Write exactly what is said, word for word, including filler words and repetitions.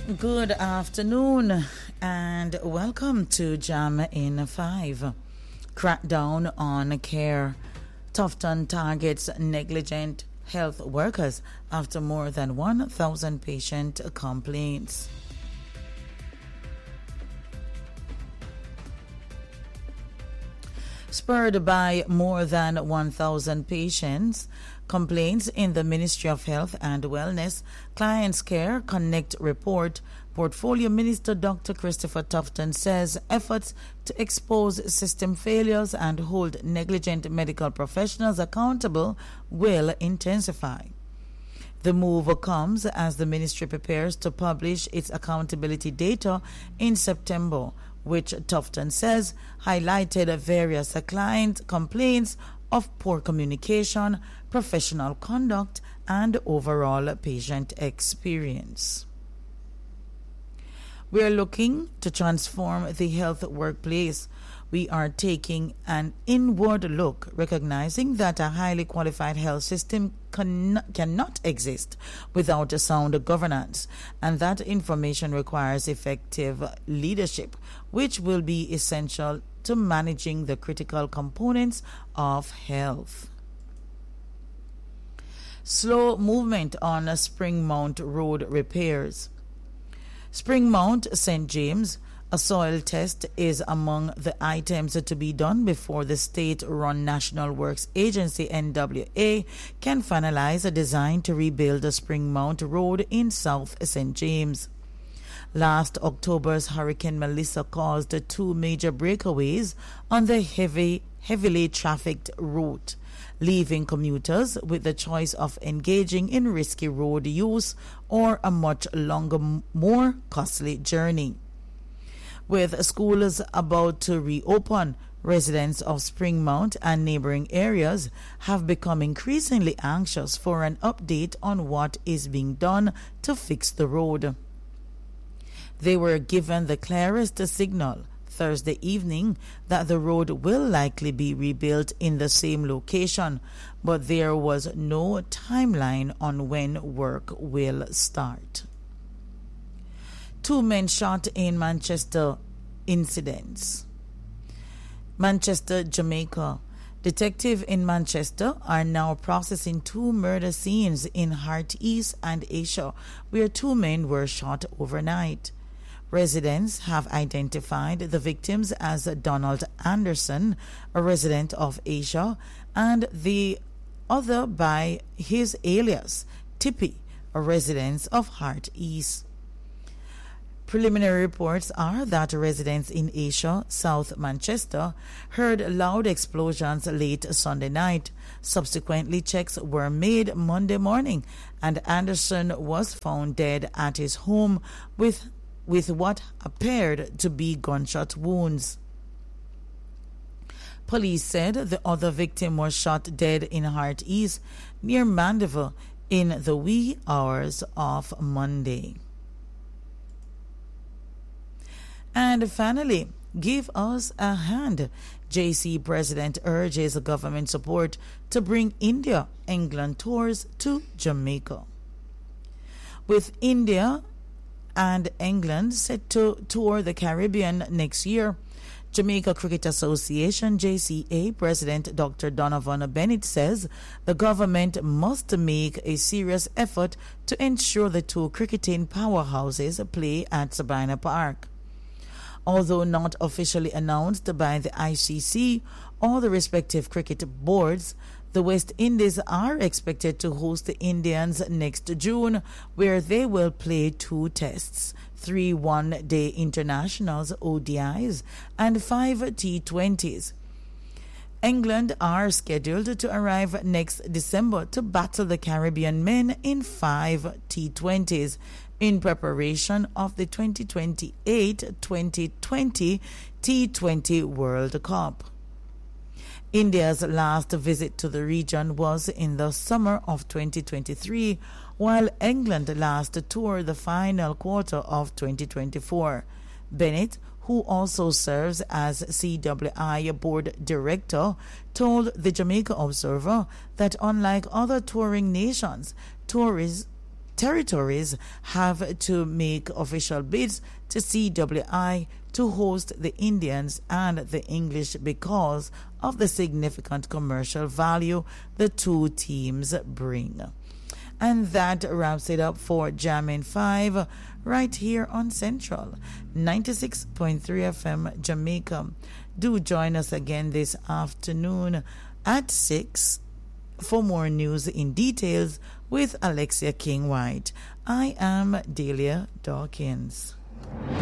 Good afternoon and welcome to Jam in five. Crackdown on care. Tufton targets negligent health workers after more than one thousand patient complaints. Spurred by more than one thousand patients complaints in the Ministry of Health and Wellness, Clients Care Connect report, Portfolio Minister Doctor Christopher Tufton says efforts to expose system failures and hold negligent medical professionals accountable will intensify. The move comes as the ministry prepares to publish its accountability data in September, which Tufton says highlighted various client complaints of poor communication, professional conduct, and overall patient experience. We are looking to transform the health workplace. We are taking an inward look, recognizing that a highly qualified health system can, cannot exist without a sound governance, and that information requires effective leadership, which will be essential to managing the critical components of health. Slow movement on Springmount Road repairs. Springmount Saint James, a soil test is among the items to be done before the state-run National Works Agency N W A can finalize a design to rebuild the Springmount Road in South Saint James. Last October's Hurricane Melissa caused two major breakaways on the heavy, heavily trafficked route, leaving commuters with the choice of engaging in risky road use or a much longer, more costly journey. With schools about to reopen, residents of Springmount and neighboring areas have become increasingly anxious for an update on what is being done to fix the road. They were given the clearest signal Thursday evening that the road will likely be rebuilt in the same location, but there was no timeline on when work will start. Two men shot in Manchester incidents. Manchester, Jamaica. Detectives in Manchester are now processing two murder scenes in Hart East and Asia, where two men were shot overnight. Residents have identified the victims as Donald Anderson, a resident of Asia, and the other by his alias, Tippy, a resident of Hart East. Preliminary reports are that residents in Asia, South Manchester, heard loud explosions late Sunday night. Subsequently, checks were made Monday morning, and Anderson was found dead at his home with with what appeared to be gunshot wounds. Police said the other victim was shot dead in Hart East near Mandeville in the wee hours of Monday. And finally, give us a hand. J C President urges government support to bring India England tours to Jamaica. With India and England set to tour the Caribbean next year, Jamaica Cricket Association J C A President Doctor Donovan Bennett says the government must make a serious effort to ensure the two cricketing powerhouses play at Sabina Park. Although not officially announced by the I C C or the respective cricket boards, the West Indies are expected to host the Indians next June, where they will play two tests, three one-day internationals O D Is, and five T twenties. England are scheduled to arrive next December to battle the Caribbean men in five T twenties in preparation of the twenty twenty-eight twenty twenty T twenty World Cup. India's last visit to the region was in the summer of twenty twenty-three, while England last toured the final quarter of twenty twenty-four. Bennett, who also serves as C W I board director, told the Jamaica Observer that unlike other touring nations, tourists territories have to make official bids to C W I to host the Indians and the English because of the significant commercial value the two teams bring. And that wraps it up for Jam in five right here on Central ninety-six point three F M Jamaica. Do join us again this afternoon at six for more news in details with Alexia King White. I am Delia Dawkins.